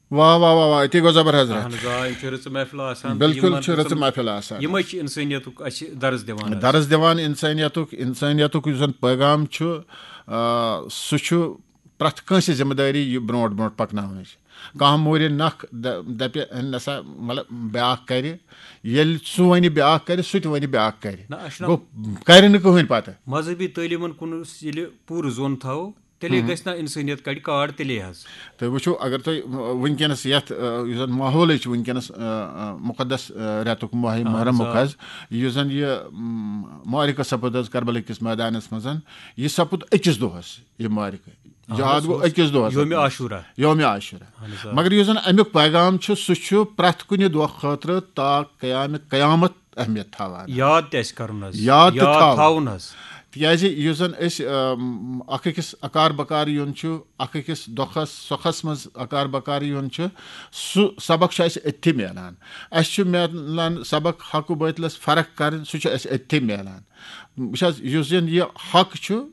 वाह वाह वाह वाह अति गो जबर हजरत रच महफिल आसान बिल्कुल रच महफिल आसान इंसानियत दर्ज दिवान दर्ज दिवान इंसानियतुक यस पैगाम सह प्रथ कंस जिम्मेदारी यह ब्रोट ब्रोट पकन कह मोर नख दप नसा मतलब ब्या कर सह वन ब्या कर सह वन ब्या कर गो कर कहन पत मजहबी तलीमन कुन पूर जोन थो तेले गना इंसानियत कड़ काड़ तेले तो वो अगर तुम वनकस ये माहौल वनकस मुकदस रेतुक मुहर्रमुक जन यह मारिका सपद करबल किस मैदानस मज यह सपद अकिस दोहस यह मारिका जहाद गो अकिस दोहस योम आशुरा मगर यह जन अमुक पैगाम सह प्रथ कुन दह खतर ता कयामत अहमियत थवान याद थवन तिज जन अकिस अकार बकार योन अकिस दुखस सुखस मज अकार बकार योन सह सबक अथि मिलान मिलान सबक हक बातिलस फर्क कर सह अथि मिलान जन यह हक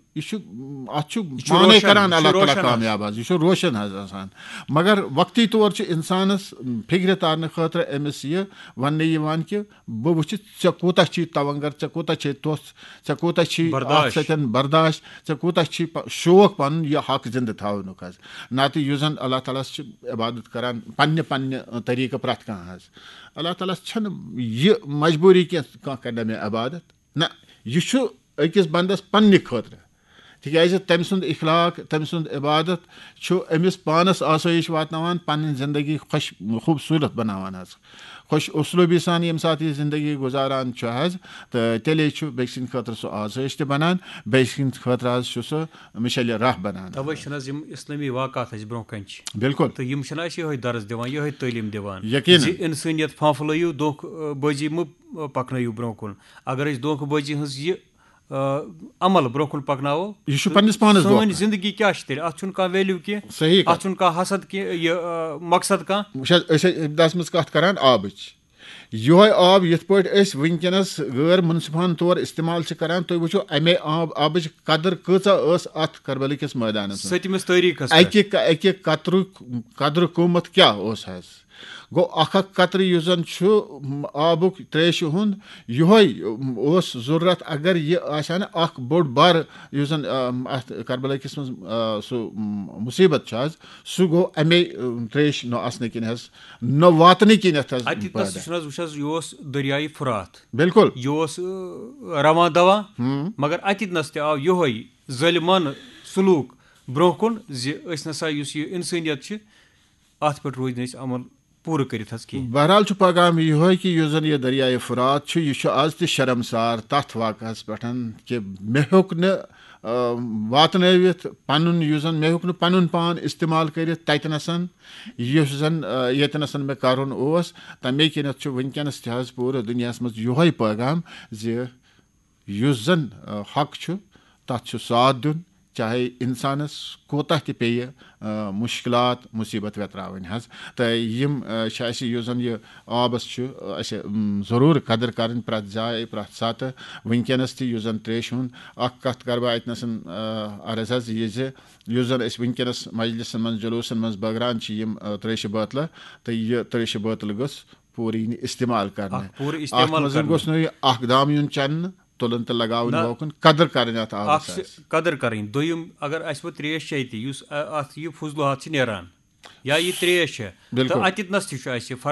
माने करान अल्लाह ताला कामयाब यह रोशन आसान मगर वक्ती तौर इंसानस फिक्र तारने खतर अमिस यह वन कि बह वुच ऐ कूत तवंगर ऐ कूत तुस ऐ कूत बर्दाश्त ऐ कूत शौक पन यह हक जिंद थवनुक नत यह जन अल्लाह ताला इबादत करान पन्ने पन्ने तरीक़ प्रथ कह अल्लाह ताला यह मजबूरी कह कर मे इबादत ना यह अकिस बंदस पन्ने खतर तिज तम सुंद इखलाक तम सुंद इबादत अमिस पानस आसाइश वातनावान पन्न जिंदगी खुश खूबसूरत बनावान खुश उसलूबी सान यम साथ यह जिंदगी गुजारान तो तेले बेक सिंद खतर सह आसाइश बनान बेक सिंद खतर सह मिशल राह बनान तवे इस्लामी वाक़ात ब्रोह कन बिल्कुल तो यम ये दर्ज दिवान ये तलीम दिवान यकीन इंसानियत फांफलयू दोख बाजी मु पकनयू ब्रोह कुन अगर दोख बाजी हज यह अमल ब्रोह कुन पकनावो यह पन्निस पानस सन जिंदगी क्या अत वैल्यू कह सही अत हसद कह मकसद कह मज कत करान आबच यह आब यथ वनकस गैर मुनसिफान तौर इस्तेमाल करान तुम वो अमे आबच कदर कस अत करबल किस मैदान सतमिस तारीख अकि कदर क़ूमत क्या गो अख कतर जन आबुक त्रेश हुंद यह जरूरत अगर यह बोड़ बार जन करबला किस मुसीबत सह गो अमे त्रेश न आसने किन न वातने किन दरियाई फुरात बिल्कुल यह रवा दवा मगर अतनस आव यो ज़ालिमान सलूक ब्रोह कुन नसा इंसानियत अत पे रोज अमल पूर कर बहरहाल पैगाम यह कि जन यह दरियाए फुरात यह आज तह शर्मसार तथ वाक़स पे कि मे हेक वातनवित पनुन जन मे हेक पनुन पान इस्तेमाल कर ततनसन यह जन यतनसन मे करुन ओस तमे किनत वनकस तज पूरे दुनिया मज यह पैगाम जुस जन हक तथ साथ दिन चाहे इंसानस कोता पे मुश्किलात मुसीबत वेत्रावन तो यम जन यह आबस जरूर कदर कर प्रथ जाए प्रथ सात वनकस तन त्रेश हुंद कत कर बह अतनसन अर्ज यह जन वनकस मजलिसन मज जुलूसन मज बगरान त्रेश बोतल तो यह त्रेश बोतल गस पूरी इस्तेमाल कर गोस दाम यून चन तुलन तो लगावन वोकन कदर कर कदर कर दोम अगर अस वो त्रेश चे यह फजलुहात नेरान या यह त्रेश तो अतनस